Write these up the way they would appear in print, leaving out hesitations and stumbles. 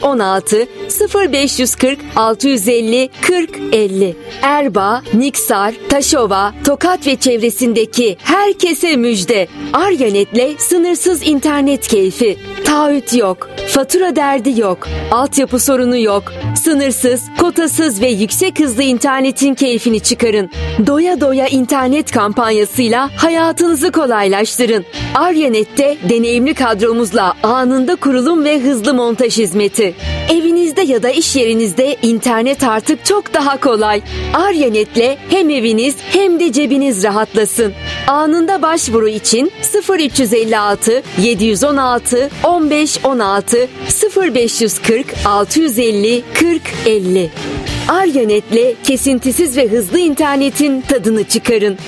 16 0540 650 40 50. Erbaa, Niksar, Taşova, Tokat ve çevresindeki herkese müjde. Aryanet'le sınırsız internet keyfi. Taahhüt yok, fatura derdi yok, altyapı sorunu yok. Sınırsız, kotasız ve yüksek hızlı internetin keyfini çıkarın. Doya doya internet kampanyasıyla hayatınızı kolaylaştırın. Aryanet'te deneyimli kadromuzla anında kurulum ve hızlı montaj hizmeti. Evinizde ya da iş yerinizde internet artık çok daha kolay. Aryanet'le hem eviniz hem de cebiniz rahatlasın. Anında başvuru için 0356 716 15 16 0540 650 40 50. Aryanet'le kesintisiz ve hızlı internetin tadını çıkarın.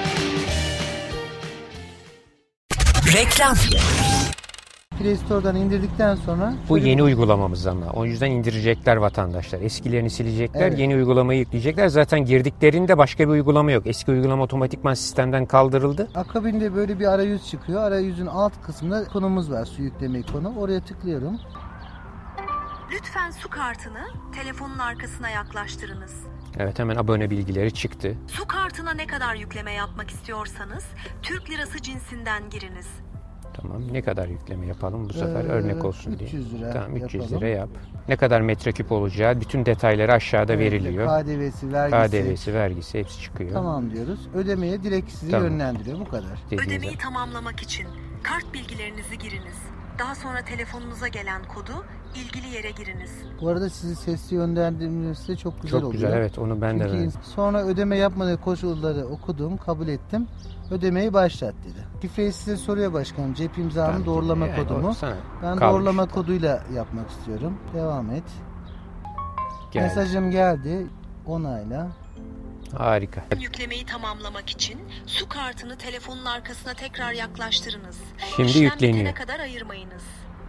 Reklam. Play Store'dan indirdikten sonra... Bu yeni uygulamamız ama. O yüzden indirecekler vatandaşlar. Eskilerini silecekler, evet. Yeni uygulamayı yükleyecekler. Zaten girdiklerinde başka bir uygulama yok. Eski uygulama otomatikman sistemden kaldırıldı. Akabinde böyle bir arayüz çıkıyor. Arayüzün alt kısmında ikonumuz var, su yükleme ikonu. Oraya tıklıyorum. Lütfen su kartını telefonun arkasına yaklaştırınız. Evet, hemen abone bilgileri çıktı. Su kartına ne kadar yükleme yapmak istiyorsanız Türk lirası cinsinden giriniz. Tamam, ne kadar yükleme yapalım bu sefer örnek olsun 300 diye. lira Tamam, 300 yapalım. lira yap. Ne kadar metreküp olacağı bütün detayları aşağıda veriliyor. KDV'si, vergisi hepsi çıkıyor. Tamam diyoruz. Ödemeye direkt sizi yönlendiriyor, bu kadar. Ödemeyi tamamlamak için kart bilgilerinizi giriniz. Daha sonra telefonunuza gelen kodu ilgili yere giriniz. Bu arada sizi sesli yönlendirmesi çok güzel oluyor. Çok güzel, evet, onu ben de verdim. Sonra ödeme yapmadığı koşulları okudum, kabul ettim. Ödemeyi başlat dedi. Şifreyi size soruyor başkanım. Cep imzamı doğrulama kodumu. Ben doğrulama koduyla yapmak istiyorum. Devam et. Geldi. Mesajım geldi. Onayla. Harika. Yüklemeyi tamamlamak için su kartını telefonun arkasına tekrar yaklaştırınız. Şimdi İşlem yükleniyor. bitene kadar ayırmayınız.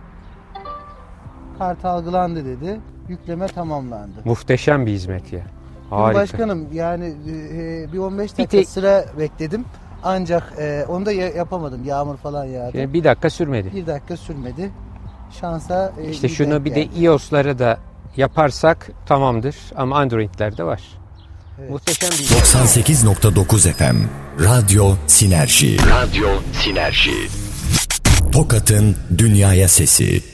Kart algılandı dedi. Yükleme tamamlandı. Muhteşem bir hizmet ya. Harika. Başkanım yani bir 15 dakika sıra bekledim. Ancak onu da yapamadım. Yağmur falan yağdı. Yani bir dakika sürmedi. Bir dakika sürmedi. Şansa İşte şunu bir de iOS'ları da yaparsak tamamdır. Ama Android'lerde var. Evet. Muhteşem bir 98.9 FM Radyo Sinerji. Radyo Sinerji. Tokat'ın dünyaya sesi.